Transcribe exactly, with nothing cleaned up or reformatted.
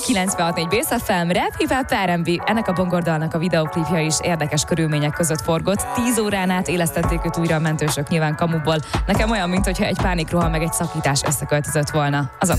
kilencvenhat négy Bész ef em, Rap, Hip Hop, er and bé. Ennek a bongordalnak a videoklipja is érdekes körülmények között forgott. Tíz órán át élesztették őt újra a mentősök, nyilván kamuból. Nekem olyan, mintha egy pánikroham meg egy szakítás összeköltözött volna. Az a